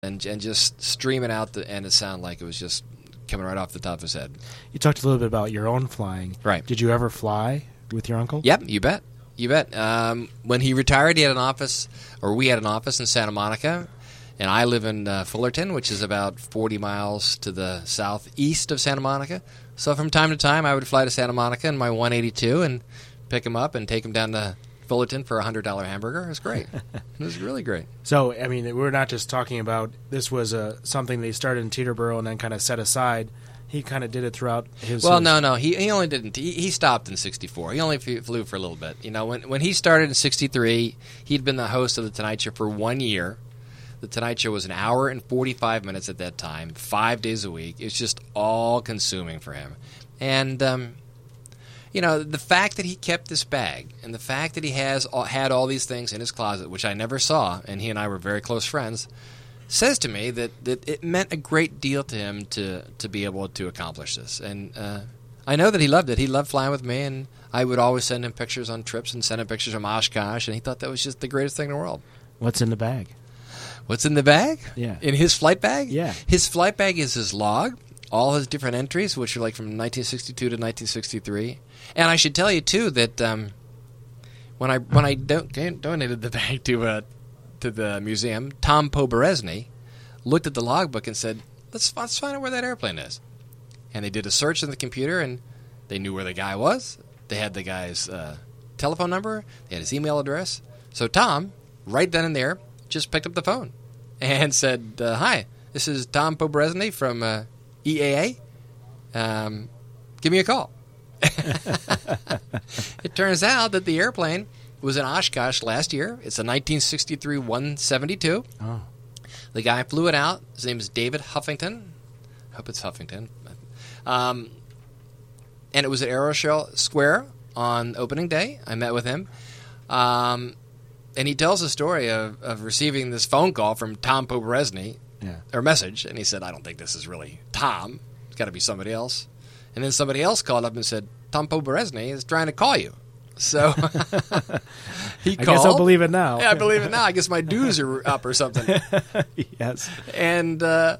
and just streaming out, and it sounded like it was just coming right off the top of his head. You talked a little bit about your own flying. Right. Did you ever fly with your uncle? Yep, you bet. You bet. When he retired, he had an office, or we had an office in Santa Monica, and I live in Fullerton, which is about 40 miles to the southeast of Santa Monica. So from time to time, I would fly to Santa Monica in my 182 and pick him up and take him down to Fullerton for a $100 hamburger. It was great. It was really great. So, I mean, we're not just talking about this was something they started in Teterboro and then kind of set aside. He kind of did it throughout his... Well, no. He only didn't. He stopped in 64. He only flew for a little bit. You know, when he started in 63, he'd been the host of The Tonight Show for 1 year. The Tonight Show was an hour and 45 minutes at that time, 5 days a week. It was just all-consuming for him. And... you know, the fact that he kept this bag and the fact that he had all these things in his closet, which I never saw, and he and I were very close friends, says to me that it meant a great deal to him to be able to accomplish this. And I know that he loved it. He loved flying with me, and I would always send him pictures on trips and send him pictures from Oshkosh, and he thought that was just the greatest thing in the world. What's in the bag? What's in the bag? Yeah. In his flight bag? Yeah. His flight bag is his log, all his different entries, which are like from 1962 to 1963. And I should tell you too that when I donated the bag to the museum, Tom Poberezny looked at the logbook and said, "Let's find out where that airplane is." And they did a search in the computer, and they knew where the guy was. They had the guy's telephone number. They had his email address. So Tom, right then and there, just picked up the phone and said, "Hi, this is Tom Poberezny from EAA. Give me a call." It turns out that the airplane was in Oshkosh last year. It's a 1963 172. Oh. The guy flew it out. His name is David Huffington. I hope it's Huffington. And it was at Aeroshell Square on opening day. I met with him. And he tells the story of receiving this phone call from Tom Poberezny, or message, and he said, "I don't think this is really Tom. It's got to be somebody else." And then somebody else called up and said, "Tom Poberezny is trying to call you." So he called. I guess I'll believe it now. Yeah, I believe it now. I guess my dues are up or something. Yes. And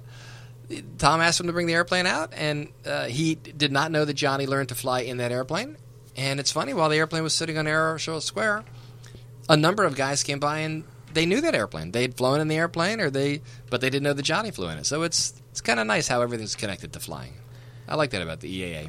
Tom asked him to bring the airplane out, and he did not know that Johnny learned to fly in that airplane. And it's funny, while the airplane was sitting on Aeroshell Square, a number of guys came by and they knew that airplane. They'd flown in the airplane, but they didn't know that Johnny flew in it. So it's kind of nice how everything's connected to flying. I like that about the EAA.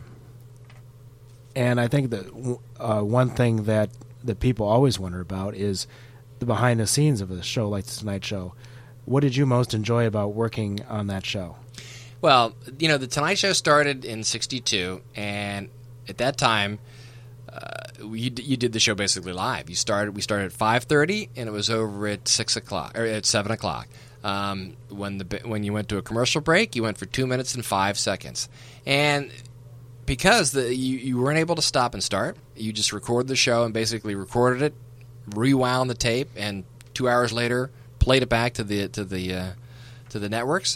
And I think that one thing that people always wonder about is the behind the scenes of a show like The Tonight Show. What did you most enjoy about working on that show? Well, you know, The Tonight Show started in 62, and at that time, you did the show basically live. We started at 5:30, and it was over at 6 o'clock or at 7 o'clock. When you went to a commercial break, you went for 2 minutes and 5 seconds, and because you weren't able to stop and start, you just recorded the show and basically recorded it, rewound the tape, and 2 hours later played it back to the networks.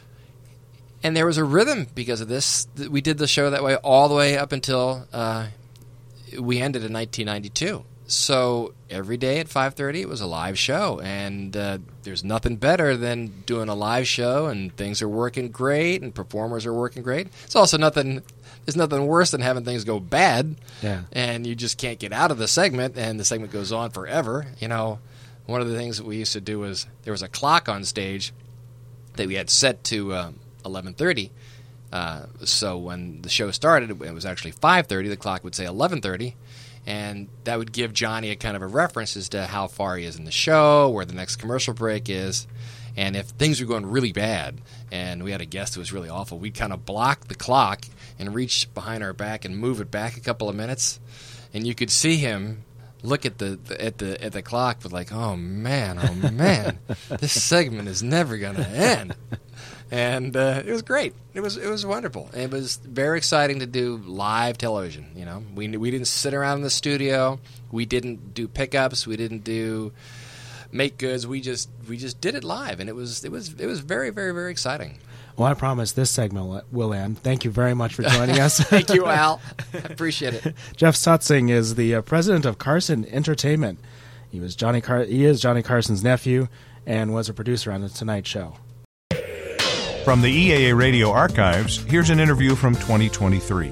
And there was a rhythm because of this. We did the show that way all the way up until we ended in 1992. So every day at 5:30, it was a live show, and there's nothing better than doing a live show, and things are working great, and performers are working great. It's also there's nothing worse than having things go bad, and you just can't get out of the segment, and the segment goes on forever. You know, one of the things that we used to do was there was a clock on stage that we had set to 11:30. So when the show started, it was actually 5:30. The clock would say 11:30. And that would give Johnny a kind of a reference as to how far he is in the show, where the next commercial break is. And if things were going really bad and we had a guest who was really awful, we'd kind of block the clock and reach behind our back and move it back a couple of minutes. And you could see him look at the clock with like, oh man, this segment is never going to end. And it was great. It was wonderful. It was very exciting to do live television. You know, we didn't sit around in the studio. We didn't do pickups. We didn't do make goods. We just did it live, and it was very, very, very exciting. Well, I promise this segment will end. Thank you very much for joining us. Thank you, Al. I appreciate it. Jeff Sutzing is the president of Carson Entertainment. He is Johnny Carson's nephew and was a producer on The Tonight Show. From the EAA Radio archives, here's an interview from 2023.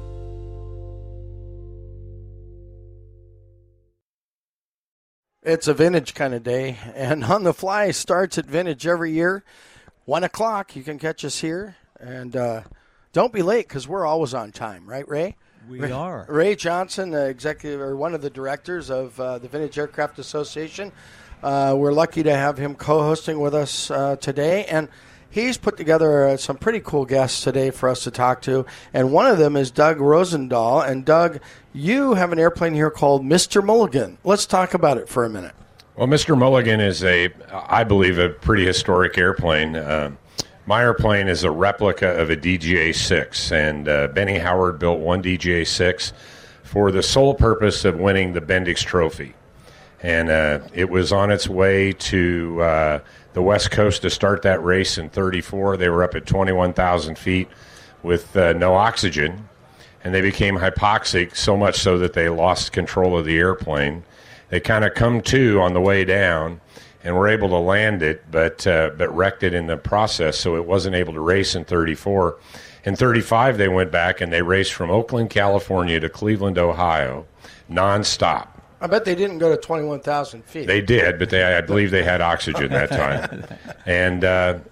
It's a vintage kind of day, and On the Fly starts at Vintage every year. 1 o'clock, you can catch us here. And don't be late because we're always on time, right, Ray? We are. Ray Johnson, executive or one of the directors of the Vintage Aircraft Association. We're lucky to have him co-hosting with us today, and he's put together some pretty cool guests today for us to talk to, and one of them is Doug Rosendahl. And Doug, you have an airplane here called Mr. Mulligan. Let's talk about it for a minute. Well, Mr. Mulligan is I believe, a pretty historic airplane. My airplane is a replica of a DGA-6, and Benny Howard built one DGA-6 for the sole purpose of winning the Bendix Trophy. And it was on its way to the West Coast to start that race in 34. They were up at 21,000 feet with no oxygen, and they became hypoxic, so much so that they lost control of the airplane. They kind of come to on the way down, and were able to land it, but wrecked it in the process, so it wasn't able to race in 34. In 35, they went back, and they raced from Oakland, California to Cleveland, Ohio, nonstop. I bet they didn't go to 21,000 feet. They did, but I believe they had oxygen that time. And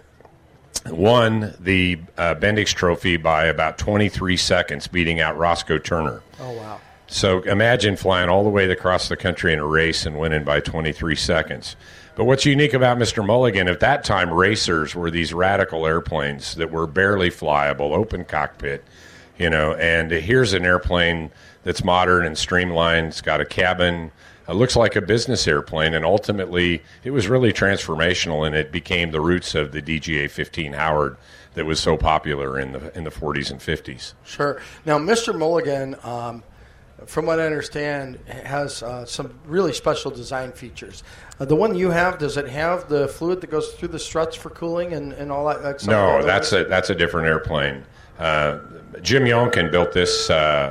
won the Bendix Trophy by about 23 seconds, beating out Roscoe Turner. Oh, wow. So imagine flying all the way across the country in a race and winning by 23 seconds. But what's unique about Mr. Mulligan, at that time, racers were these radical airplanes that were barely flyable, open cockpit, and here's an airplane that's modern and streamlined. It's got a cabin. It looks like a business airplane, and ultimately it was really transformational, and it became the roots of the DGA-15 Howard that was so popular in the 40s and 50s. Sure. Now, Mr. Mulligan, from what I understand, has some really special design features. The one you have, does it have the fluid that goes through the struts for cooling and all that? Like no, that's a different airplane. Jim Yonkin built this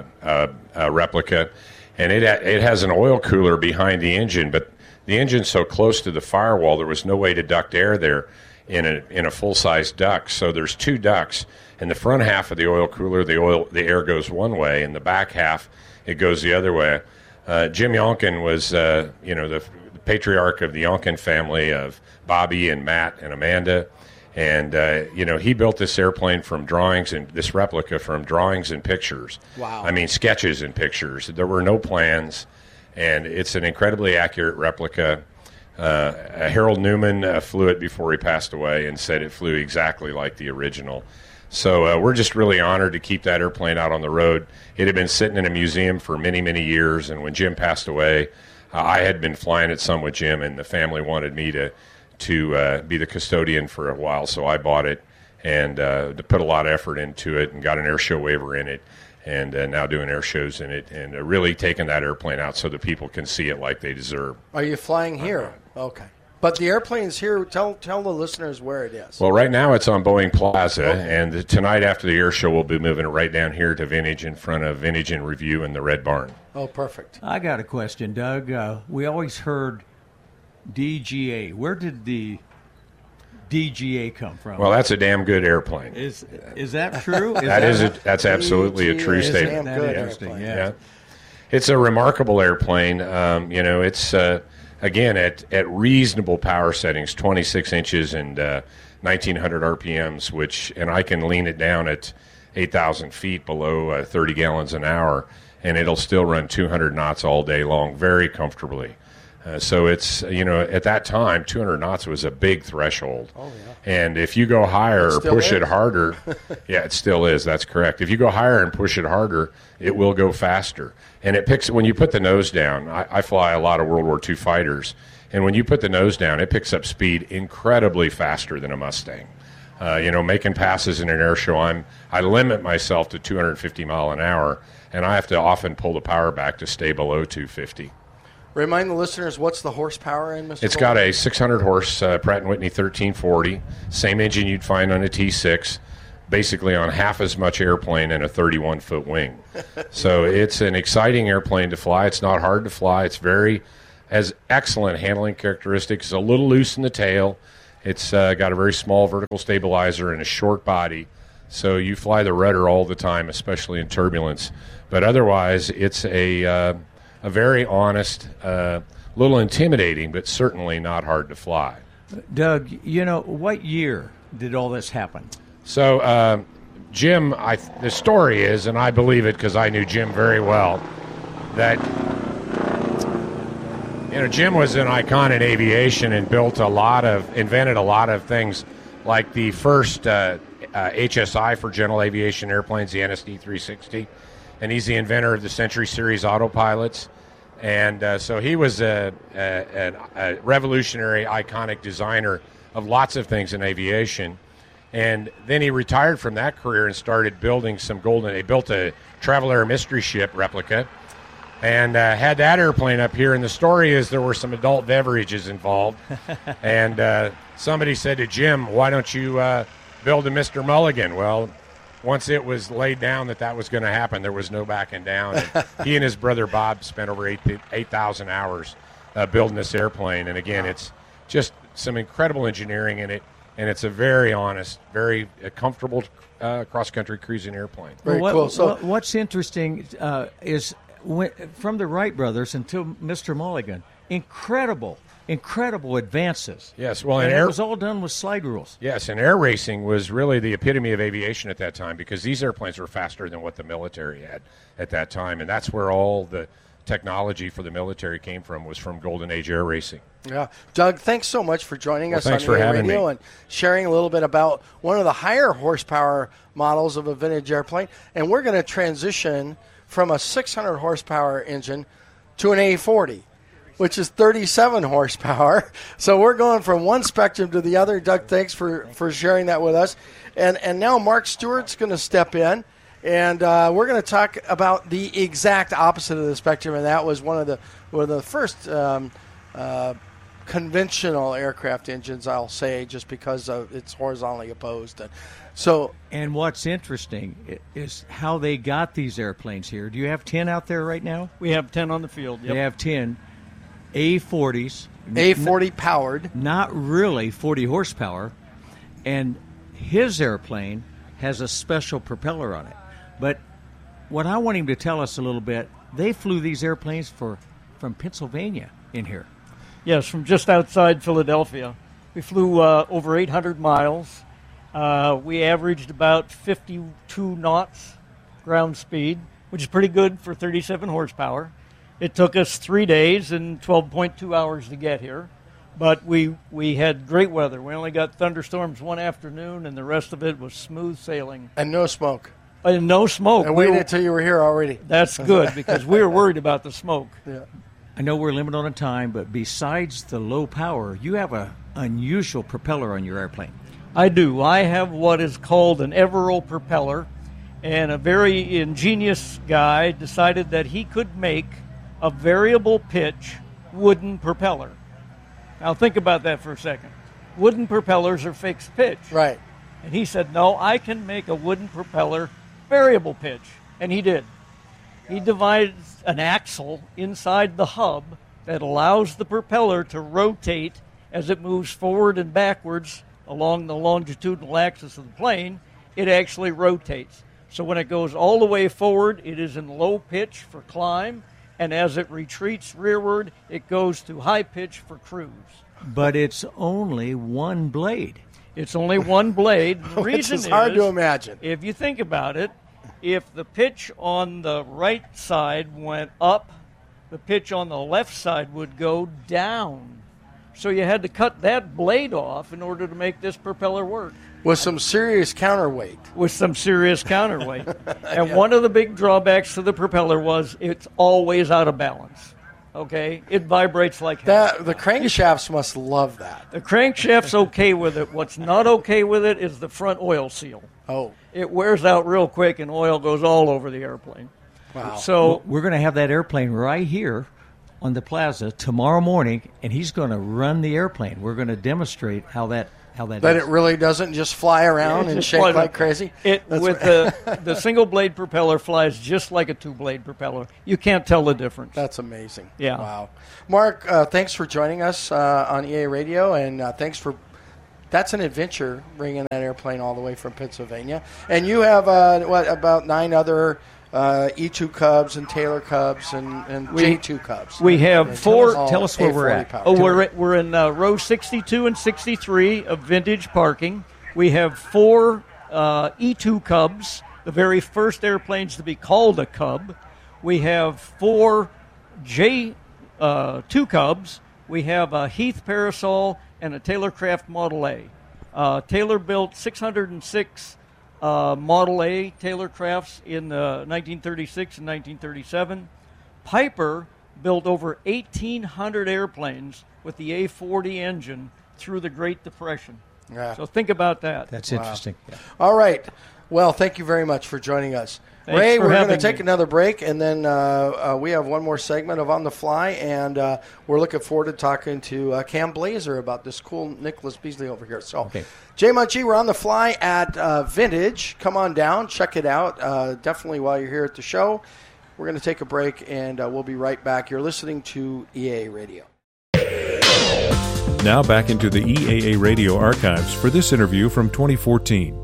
replica, and it has an oil cooler behind the engine, but the engine's so close to the firewall there was no way to duct air there in a full-size duct. So there's two ducts. In the front half of the oil cooler, the air goes one way, and the back half it goes the other way. Jim Yonkin was the patriarch of the Yonkin family of Bobby and Matt and Amanda. And, he built this airplane from drawings and this replica from drawings and pictures. Wow. I mean, sketches and pictures. There were no plans, and it's an incredibly accurate replica. Harold Newman flew it before he passed away and said it flew exactly like the original. So we're just really honored to keep that airplane out on the road. It had been sitting in a museum for many, many years, and when Jim passed away, I had been flying it some with Jim, and the family wanted me to be the custodian for a while, so I bought it and to put a lot of effort into it and got an air show waiver in it, and now doing air shows in it, and really taking that airplane out so that people can see it like they deserve. Are you flying here? Okay. But the airplane's here. Tell the listeners where it is. Well, right now it's on Boeing Plaza, and tonight after the air show we'll be moving it right down here to Vintage in front of Vintage in Review in the Red Barn. Oh, perfect. I got a question, Doug. We always heard DGA. Where did the DGA come from? Well, that's a damn good airplane. Is that true? That's absolutely a true statement. Damn good interesting. Yeah. It's a remarkable airplane. It's again at reasonable power settings, 26 inches and 1900 RPMs, and I can lean it down at 8,000 feet below 30 gallons an hour, and it'll still run 200 knots all day long very comfortably. So it's, at that time, 200 knots was a big threshold. Oh, yeah. And if you go higher or push it harder, yeah, it still is. That's correct. If you go higher and push it harder, it will go faster. And when you put the nose down, I fly a lot of World War II fighters, and when you put the nose down, it picks up speed incredibly faster than a Mustang. Making passes in an air show, I limit myself to 250 mile an hour, and I have to often pull the power back to stay below 250. Remind the listeners, what's the horsepower in Mr. It's got a 600 horse Pratt & Whitney 1340, same engine you'd find on a T6, basically on half as much airplane and a 31-foot wing. So it's an exciting airplane to fly. It's not hard to fly. Has excellent handling characteristics. It's a little loose in the tail. It's got a very small vertical stabilizer and a short body, so you fly the rudder all the time, especially in turbulence. But otherwise, it's a very honest, little intimidating, but certainly not hard to fly. Doug, what year did all this happen? So, Jim, the story is, and I believe it because I knew Jim very well, that Jim was an icon in aviation and invented a lot of things, like the first HSI for general aviation airplanes, the NSD 360, and he's the inventor of the Century Series autopilots. And so he was a revolutionary, iconic designer of lots of things in aviation. And then he retired from that career and started building he built a Travel Air Mystery Ship replica and had that airplane up here. And the story is there were some adult beverages involved. And somebody said to Jim, why don't you build a Mr. Mulligan? Well, once it was laid down that was going to happen, there was no backing down. And he and his brother Bob spent over 8,000 hours building this airplane. And again, it's just some incredible engineering in it, and it's a very honest, very comfortable cross-country cruising airplane. Very cool. So, what's interesting is from the Wright brothers until Mr. Mulligan, incredible advances. Yes, well, and it was all done with slide rules. Yes, and air racing was really the epitome of aviation at that time, because these airplanes were faster than what the military had at that time, and that's where all the technology for the military came from, was from Golden Age air racing. Yeah, Doug, thanks so much for joining us thanks on for EA having Radio me. and sharing a little bit about one of the higher horsepower models of a vintage airplane. And we're going to transition from a 600 horsepower engine to an A40, which is 37 horsepower. So we're going from one spectrum to the other. Doug, thanks for sharing that with us. And now Mark Stewart's going to step in, and we're going to talk about the exact opposite of the spectrum, and that was one of the first conventional aircraft engines, I'll say, just because it's horizontally opposed. And what's interesting is how they got these airplanes here. Do you have 10 out there right now? We have 10 on the field. Yep. They have 10 A40s. A40 powered. Not really 40 horsepower. And his airplane has a special propeller on it. But what I want him to tell us a little bit, they flew these airplanes from Pennsylvania in here. Yes, from just outside Philadelphia. We flew over 800 miles. We averaged about 52 knots ground speed, which is pretty good for 37 horsepower. It took us 3 days and 12.2 hours to get here, but we had great weather. We only got thunderstorms one afternoon, and the rest of it was smooth sailing. And no smoke. And no smoke. And waited until you were here already. That's good, because we were worried about the smoke. Yeah. I know we're limited on time, but besides the low power, you have an unusual propeller on your airplane. I do. I have what is called an Evero propeller, and a very ingenious guy decided that he could make a variable pitch wooden propeller. Now think about that for a second. Wooden propellers are fixed pitch. Right. And he said, no, I can make a wooden propeller variable pitch. And he did. He divides an axle inside the hub that allows the propeller to rotate as it moves forward and backwards along the longitudinal axis of the plane. It actually rotates. So when it goes all the way forward, it is in low pitch for climb, and as it retreats rearward, it goes to high pitch for cruise. But it's only one blade. It's only one blade. The reason Which is hard to imagine. If you think about it, if the pitch on the right side went up, the pitch on the left side would go down. So you had to cut that blade off in order to make this propeller work. With some serious counterweight. With some serious counterweight. And one of the big drawbacks to the propeller was it's always out of balance. Okay? It vibrates like hell. The crankshafts must love that. The crankshaft's okay with it. What's not okay with it is the front oil seal. Oh. It wears out real quick and oil goes all over the airplane. Wow. So we're going to have that airplane right here on the plaza tomorrow morning, and he's going to run the airplane. We're going to demonstrate how that That is. it really doesn't just fly around and shake like crazy? The single blade propeller flies just like a two-blade propeller. You can't tell the difference. That's amazing. Yeah. Wow. Mark, thanks for joining us on EA Radio, and thanks for That's an adventure, bringing that airplane all the way from Pennsylvania. And you have, about 9 other E2 Cubs and Taylor Cubs and J2 Cubs. We have 4. Tell us where we're at. We're in row 62 and 63 of vintage parking. We have 4 E2 Cubs, the very first airplanes to be called a Cub. We have 4 J2 Cubs. We have a Heath Parasol and a Taylorcraft Model A. Taylor built 606 Model A Taylorcrafts in 1936 and 1937. Piper built over 1,800 airplanes with the A40 engine through the Great Depression. Yeah. So think about that. That's interesting. Yeah. All right. Well, thank you very much for joining us. Thanks Ray, for we're going to having take me. another break, and then we have one more segment of On the Fly, and we're looking forward to talking to Cam Blazer about this cool Nicholas Beasley over here. So, Okay. Jay Munchie, we're on the fly at Vintage. Come on down, check it out. Definitely while you're here at the show. We're going to take a break, and we'll be right back. You're listening to EAA Radio. Now back into the EAA Radio archives for this interview from 2014.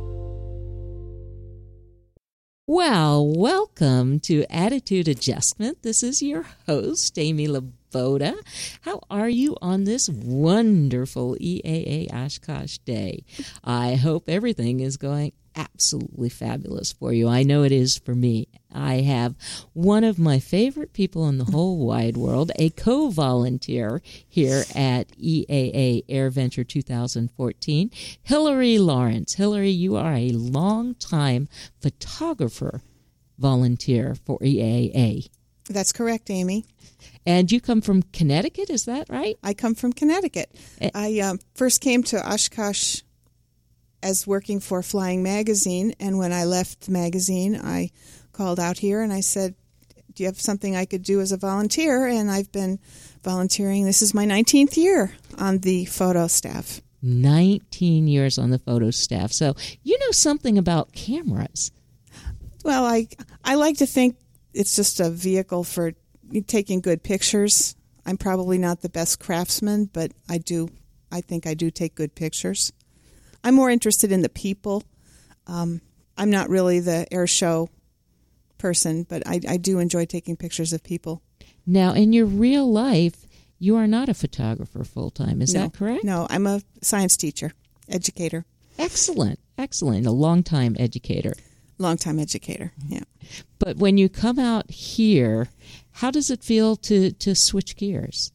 Well, welcome to Attitude Adjustment. This is your host, Amy Laboda. How are you on this wonderful EAA Oshkosh Day? I hope everything is going absolutely fabulous for you. I know it is for me. I have one of my favorite people in the whole wide world, a co-volunteer here at EAA AirVenture 2014, Hillary Lawrence. Hillary, you are a long-time photographer volunteer for EAA. That's correct, Amy. And you come from Connecticut, is that right? I come from Connecticut. I first came to Oshkosh as working for Flying Magazine, and when I left the magazine, I called out here and I said, do you have something I could do as a volunteer? And I've been volunteering. This is my 19th year on the photo staff. 19 years on the photo staff. So you know something about cameras. Well, I like to think it's just a vehicle for taking good pictures. I'm probably not the best craftsman, but I think I do take good pictures. I'm more interested in the people. I'm not really the air show person, but I do enjoy taking pictures of people. Now, in your real life, you are not a photographer full-time. Is No, that correct? No, I'm a science teacher, educator. Excellent. Excellent. A long-time educator. Long-time educator, yeah. But when you come out here, how does it feel to switch gears?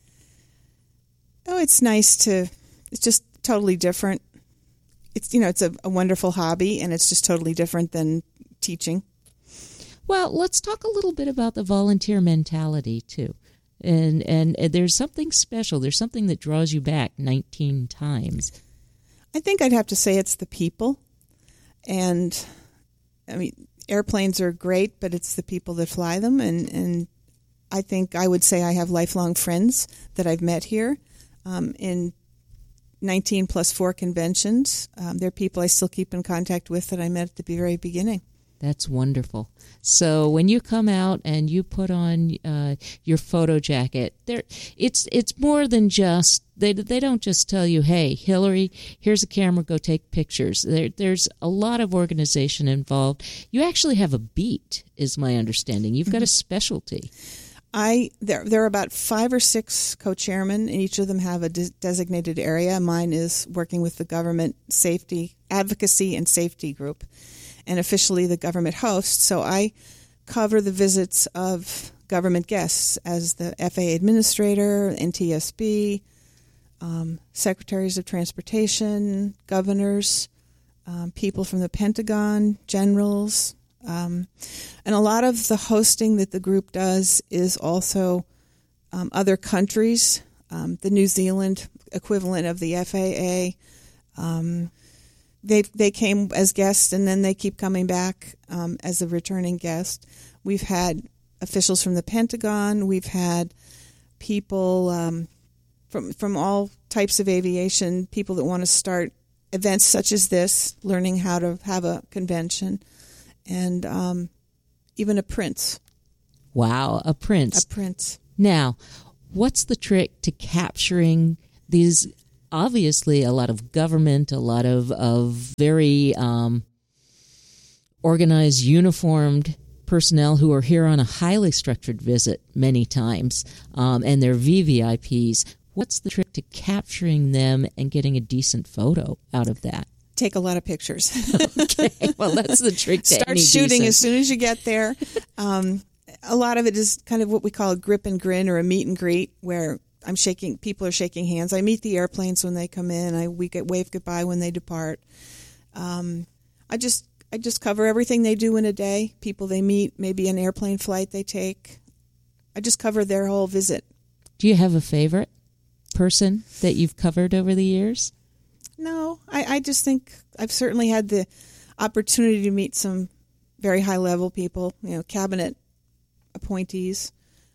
Oh, it's nice it's just totally different. It's a wonderful hobby, and it's just totally different than teaching. Well, let's talk a little bit about the volunteer mentality, too. And there's something special. There's something that draws you back 19 times. I think I'd have to say it's the people. And, I mean, airplanes are great, but it's the people that fly them. And I think I would say I have lifelong friends that I've met here in 19 plus 4 conventions. They're people I still keep in contact with that I met at the very beginning. That's wonderful. So when you come out and you put on your photo jacket, it's more than just they don't just tell you, hey, Hillary, here's a camera, go take pictures. There's a lot of organization involved. You actually have a beat, is my understanding. You've got a specialty. There are about 5 or 6 co-chairmen, and each of them have a designated area. Mine is working with the government safety advocacy and safety group, and officially the government host. So I cover the visits of government guests as the FAA administrator, NTSB, secretaries of transportation, governors, people from the Pentagon, generals. And a lot of the hosting that the group does is also other countries, the New Zealand equivalent of the FAA. They came as guests, and then they keep coming back as a returning guest. We've had officials from the Pentagon. We've had people from all types of aviation, people that want to start events such as this, learning how to have a convention, and even a prince. Wow, a prince. A prince. Now, what's the trick to capturing these obviously a lot of government, a lot of very organized, uniformed personnel who are here on a highly structured visit many times, and they're VVIPs. What's the trick to capturing them and getting a decent photo out of that? Take a lot of pictures. Okay, well, that's the trick to Start any shooting decent. as soon as you get there. A lot of it is kind of what we call a grip and grin or a meet and greet, where people are shaking hands. I meet the airplanes when they come in. We wave goodbye when they depart. I just cover everything they do in a day, people they meet, maybe an airplane flight they take. I just cover their whole visit. Do you have a favorite person that you've covered over the years? No, I just think I've certainly had the opportunity to meet some very high-level people, cabinet appointees.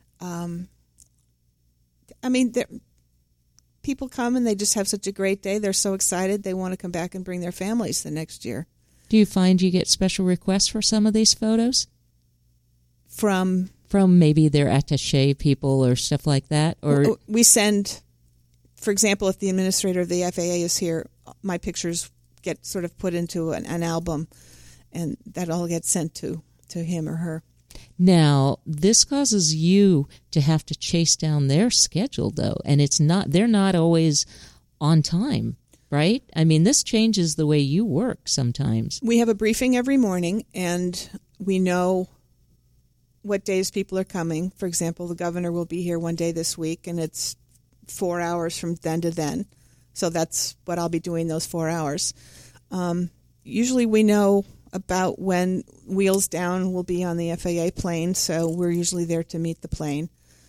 People come and they just have such a great day. They're so excited. They want to come back and bring their families the next year. Do you find you get special requests for some of these photos? From maybe their attaché people or stuff like that? Or we send, for example, if the administrator of the FAA is here, my pictures get sort of put into an album, and that all gets sent to him or her. Now, this causes you to have to chase down their schedule, though, and they're not always on time, right? I mean, this changes the way you work sometimes. We have a briefing every morning, and we know what days people are coming. For example, the governor will be here one day this week, and it's 4 hours from then to then. So that's what I'll be doing those 4 hours. Usually we know about when Wheels Down will be on the FAA plane, so we're usually there to meet the plane.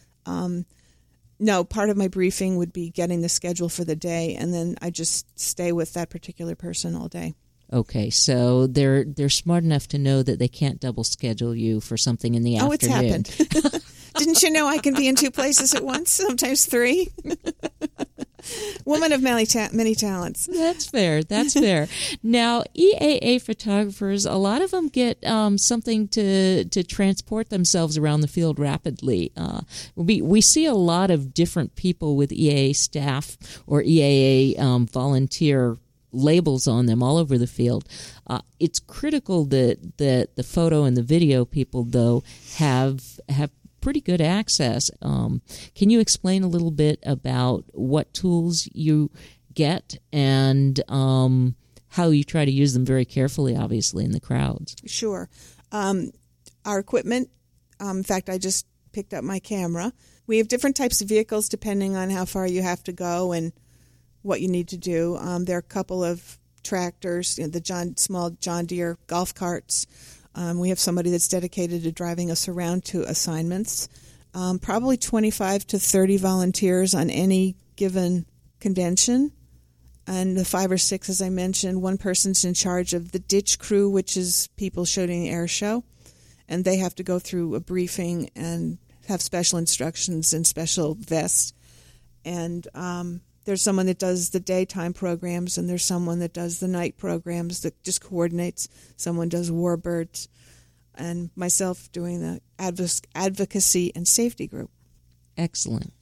No, part of my briefing would be getting the schedule for the day, and then I just stay with that particular person all day. Okay, so they're smart enough to know that they can't double schedule you for something in the afternoon. It's happened. Didn't you know I can be in two places at once, sometimes three? Woman of many talents. That's fair. Now, EAA photographers, a lot of them get something to transport themselves around the field rapidly. We see a lot of different people with EAA staff or EAA volunteer labels on them all over the field. It's critical that the photo and the video people, though, have pretty good access. Can you explain a little bit about what tools you get and how you try to use them very carefully, obviously, in the crowds? Sure. Our equipment, in fact, I just picked up my camera. We have different types of vehicles depending on how far you have to go and what you need to do. There are a couple of tractors, the small John Deere golf carts. We have somebody that's dedicated to driving us around to assignments. Probably 25 to 30 volunteers on any given convention. And the 5 or 6, as I mentioned, one person's in charge of the ditch crew, which is people shooting the air show. And they have to go through a briefing and have special instructions and special vests. And there's someone that does the daytime programs, and there's someone that does the night programs that just coordinates. Someone does warbirds, and myself doing the advocacy and safety group. Excellent.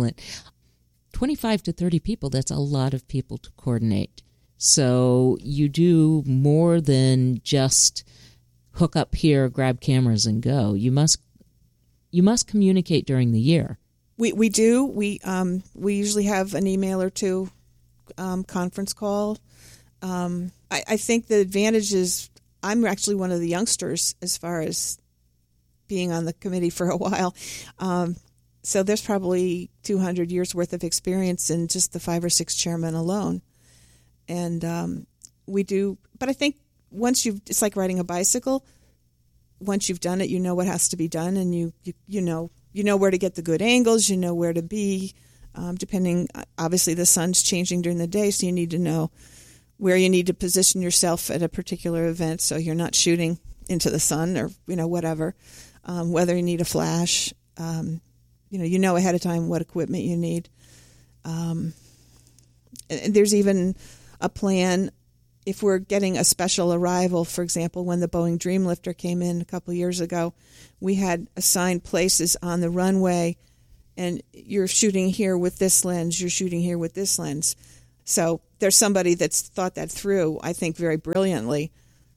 25 to 30 people, that's a lot of people to coordinate. So you do more than just hook up here, grab cameras, and go. You must communicate during the year. We do. We usually have an email or two, conference call. I think the advantage is I'm actually one of the youngsters as far as being on the committee for a while. So there's probably 200 years worth of experience in just the 5 or 6 chairmen alone. And we do. But I think it's like riding a bicycle. Once you've done it, you know what has to be done, and you know where to get the good angles, you know where to be, depending, obviously the sun's changing during the day, so you need to know where you need to position yourself at a particular event so you're not shooting into the sun or, whatever, whether you need a flash, you know ahead of time what equipment you need. And there's even a plan if we're getting a special arrival. For example, when the Boeing Dreamlifter came in a couple of years ago, we had assigned places on the runway, and you're shooting here with this lens, you're shooting here with this lens. So there's somebody that's thought that through, I think, very brilliantly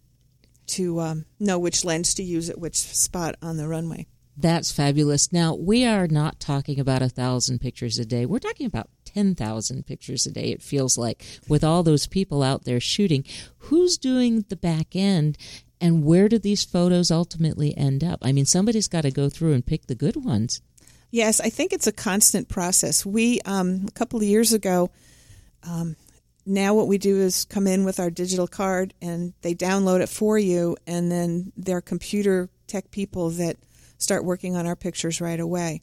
to know which lens to use at which spot on the runway. That's fabulous. Now, we are not talking about 1,000 pictures a day. We're talking about 10,000 pictures a day, it feels like, with all those people out there shooting. Who's doing the back end, and where do these photos ultimately end up? I mean, somebody's got to go through and pick the good ones. Yes, I think it's a constant process. We, a couple of years ago, now what we do is come in with our digital card, and they download it for you, and then they're computer tech people that start working on our pictures right away.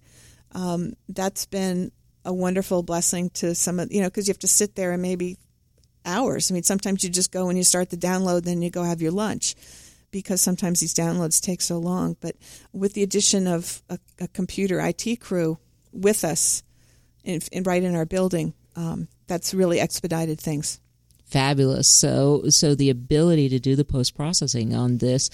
That's been a wonderful blessing to some of, because you have to sit there and maybe hours. I mean, sometimes you just go and you start the download, then you go have your lunch, because sometimes these downloads take so long. But with the addition of a computer IT crew with us right in our building, that's really expedited things. Fabulous. So the ability to do the post-processing on this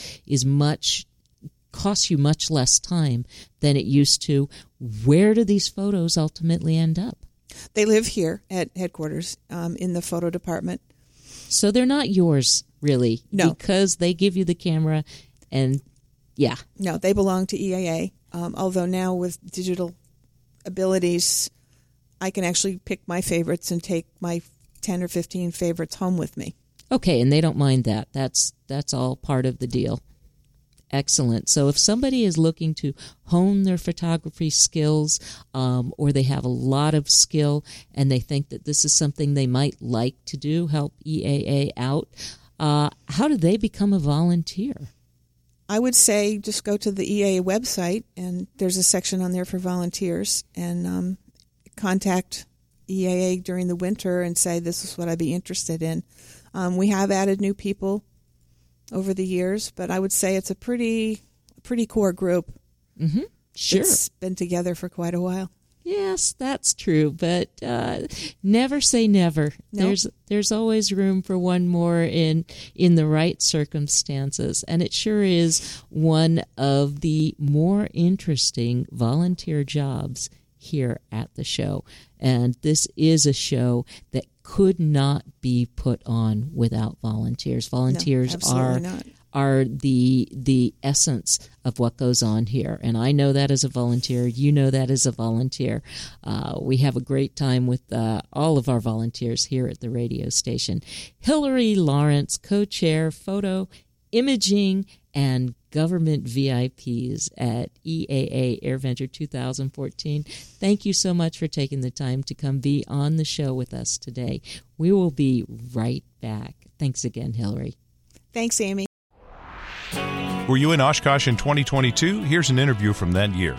costs you much less time than it used to. Where do these photos ultimately end up? They live here at headquarters in the photo department. So they're not yours, really? No. Because they give you the camera and, yeah. No, they belong to EAA, although now with digital abilities, I can actually pick my favorites and take my 10 or 15 favorites home with me. Okay, and they don't mind that. That's all part of the deal. Excellent. So if somebody is looking to hone their photography skills, or they have a lot of skill and they think that this is something they might like to do, help EAA out, how do they become a volunteer? I would say just go to the EAA website, and there's a section on there for volunteers, and contact EAA during the winter and say, this is what I'd be interested in. We have added new people over the years, but I would say it's a pretty core group. Mm-hmm. Sure. It's been together for quite a while. Yes, that's true, but never say never. Nope. There's always room for one more in the right circumstances, and it sure is one of the more interesting volunteer jobs here at the show. And this is a show that could not be put on without volunteers. Volunteers are the essence of what goes on here. And I know that as a volunteer. You know that as a volunteer. We have a great time with all of our volunteers here at the radio station. Hillary Lawrence, co-chair, photo, imaging, and government VIPs at EAA AirVenture 2014. Thank you so much for taking the time to come be on the show with us today. We will be right back. Thanks again, Hillary. Thanks, Amy. Were you in Oshkosh in 2022? Here's an interview from that year.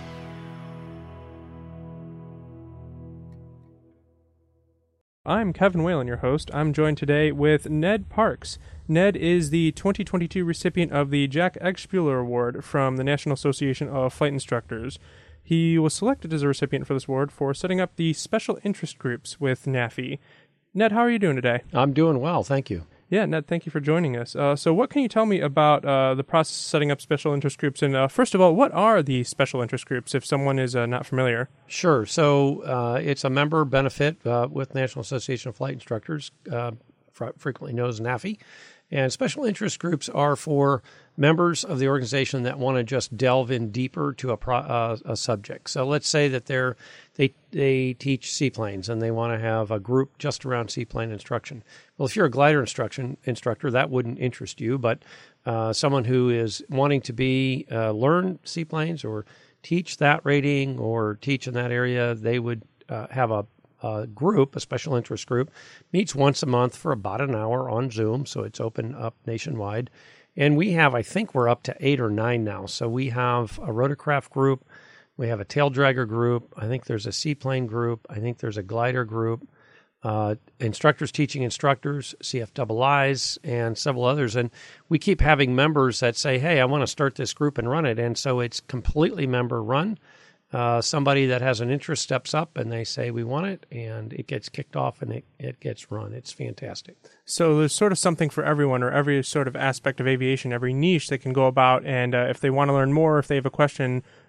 I'm Kevin Whalen, your host. I'm joined today with Ned Parks. Ned is the 2022 recipient of the Jack Egspuler Award from the National Association of Flight Instructors. He was selected as a recipient for this award for setting up the special interest groups with NAFI. Ned, how are you doing today? I'm doing well, thank you. Yeah, Ned, thank you for joining us. So what can you tell me about the process of setting up special interest groups? And first of all, what are the special interest groups if someone is not familiar? Sure. So it's a member benefit with National Association of Flight Instructors, frequently known as NAFI. And special interest groups are for members of the organization that want to just delve in deeper to a subject. So let's say that they teach seaplanes and they want to have a group just around seaplane instruction. Well, if you're a glider instructor, that wouldn't interest you, but someone who is wanting to learn seaplanes or teach that rating or teach in that area, they would have a group, a special interest group, meets once a month for about an hour on Zoom, so it's open up nationwide. And we have, I think we're up to 8 or 9 now. So we have a rotorcraft group, we have a tail dragger group, I think there's a seaplane group, I think there's a glider group, instructors teaching instructors, CFIIs, and several others. And we keep having members that say, hey, I want to start this group and run it. And so it's completely member run. Somebody that has an interest steps up and they say, we want it, and it gets kicked off and it gets run. It's fantastic. So there's sort of something for everyone, or every sort of aspect of aviation, every niche they can go about, and if they want to learn more, if they have a question,